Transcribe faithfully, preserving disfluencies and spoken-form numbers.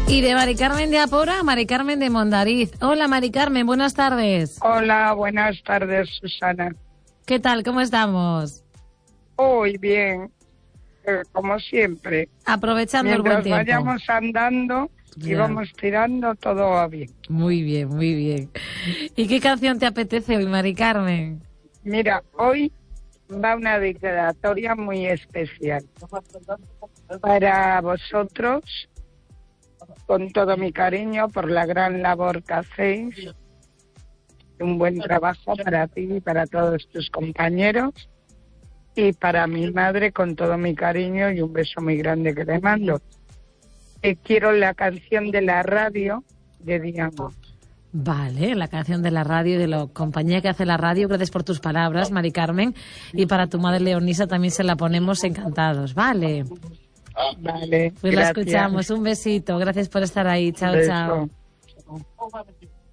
Y de Mari Carmen de Apora a Mari Carmen de Mondariz. Hola, Mari Carmen, buenas tardes. Hola, buenas tardes, Susana. ¿Qué tal? ¿Cómo estamos? Hoy bien, eh, como siempre. Aprovechando Mientras el buen tiempo. vayamos andando y Ya. vamos tirando, todo va bien. Muy bien, muy bien. ¿Y qué canción te apetece hoy, Mari Carmen? Mira, hoy va una dedicatoria muy especial para vosotros, con todo mi cariño por la gran labor que hacéis. Un buen trabajo para ti y para todos tus compañeros. Y para mi madre, con todo mi cariño y un beso muy grande que le mando. Eh, quiero la canción de la radio de Diana. Vale, la canción de la radio, de la compañía que hace la radio. Gracias por tus palabras, Mari Carmen. Y para tu madre Leonisa también se la ponemos encantados. Vale. Vale, Pues la gracias. escuchamos. Un besito. Gracias por estar ahí. Chao, Beso. chao.